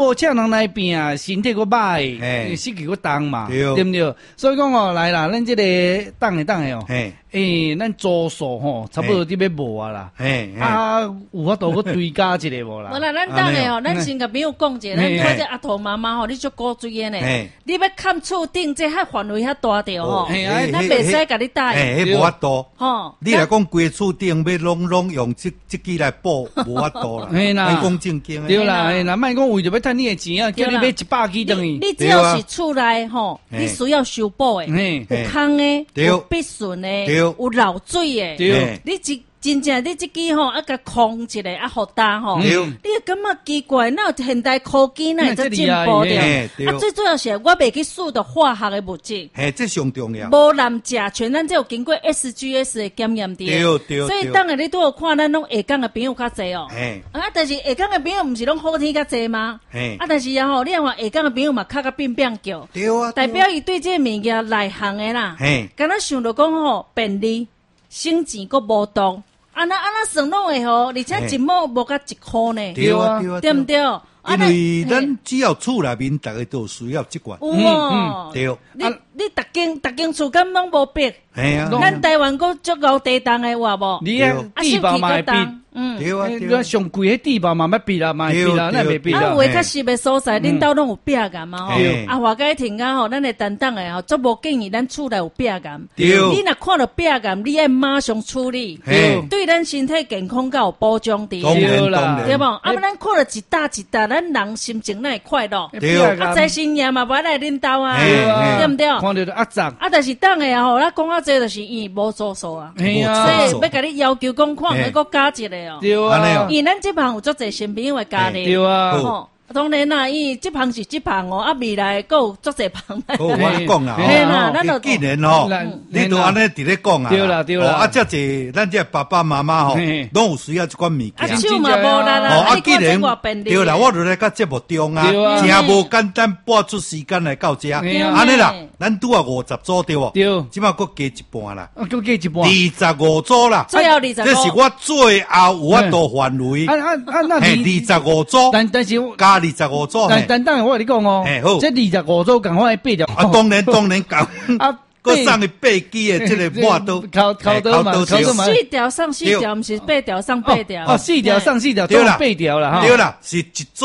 请人来拼啊，身体佫歹，膝盖佫重嘛，对不对？所以讲哦，来啦，咱这个当的哦，咱组数吼，差不多伫要无啊啦，有法度佫追加一个无啦？ 无啦，咱当的哦，咱先甲朋友讲者，咱看这阿头妈妈吼，你足古锥的呢，你要看厝顶这遐范围遐大条吼，咱袂使甲你搭， 迄无法度，吼，你来讲规厝顶要拢用这支来补，无法度啦，讲正经对啦，那莫讲为着要趁你的钱啊，叫你买100支等于。 你只要是厝内吼，你需要修补的，有空的，有必顺的，有漏水的，你真正你这支吼啊，甲空一个啊，好大吼，你会感觉奇怪，哪有现代科技哪会这进步的？啊，最主要是我袂去使到化学的物质， 这上重要。 无蓝甲醛，咱这有经过 SGS 的检验的， 对。 所以当下你都有看咱拢下岗的朋友较济哦，但是下岗的朋友毋是拢好天较济吗？但是吼，你看下岗的朋友嘛，较变叫，代表伊对这物件内行的啦，敢若想到讲吼便利，省钱佫无动。安那算拢会好，而且一毛无甲1箍呢， 对不对？ 因为咱只要厝内面，大家都需要这款，对。 你逐间厝敢拢无逼，咱台湾佫足够地动的有无？ 你啊，地包嘛会逼，对啊，上贵迄地包嘛要逼啦，嘛逼啦，那袂逼啦。 有诶较实的所在，恁兜拢有壁感嘛吼。啊，外界听讲吼，咱的担当诶吼，足无建议咱厝内有壁感。你若看到壁感，你爱马上处理，对咱身体健康较有保障的。 对啦， 对无？啊，咱看到一搭一搭，咱人心情哪会快乐？啊，财神爷嘛无来恁兜啊，对不对？ 看到阿杂， 但是当下吼，咱讲啊这就是伊无做数啊，所以要甲你要求讲看要加一个哦。 对啊， 因咱这旁有足侪新朋友的家庭， 对啊， 当然啦，伊这旁是这旁哦，啊未来佫有足侪旁。 我讲啦，既然吼，你都安尼伫咧讲啊， 对啦， 啊，遮济咱这爸爸妈妈吼，拢有需要这款物件。 啊，手嘛无啦啦， 啊，既然对啦，我就咧甲节目中啊，真无简单，拨出时间来到遮，安尼啦，咱拄啊50组对无？ 对， 即马佫加一半啦， 佫加一半 ，25组啦， 最后25， 这是我最后有法度范围。 那 25组， 但是加25组， 但等下我跟你讲哦，这25组赶快8条。 啊，当然讲啊，佮送去8支的这个抹刀， 靠刀嘛 ，4条上4条，不是8条上8条。 哦，4条上4条，对啦，8条啦， 对啦，是一组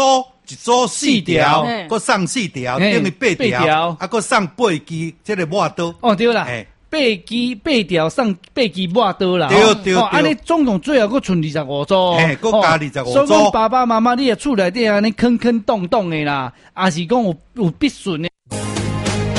4条，佮送4条，等于8条，啊，佮送8支这个抹刀。 哦，对啦。8条送8支抹刀啦， 对， 安尼总共最后佫剩25组， 佫加25组。 所以讲爸爸妈妈，你也厝内底安尼坑坑洞洞的啦，也是讲有必顺的。